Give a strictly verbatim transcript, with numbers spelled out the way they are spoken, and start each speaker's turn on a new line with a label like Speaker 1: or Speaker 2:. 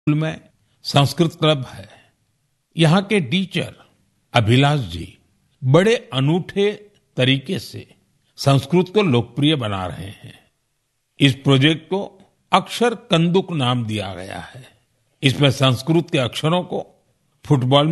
Speaker 1: School में Sanskrit club है। यहाँ के टीचर अभिलाष जी बड़े अनूठे तरीके से संस्कृत को लोकप्रिय बना रहे हैं। इस प्रोजेक्ट को अक्षर कंदुक नाम दिया गया है। इसमें संस्कृत के अक्षरों को फुटबॉल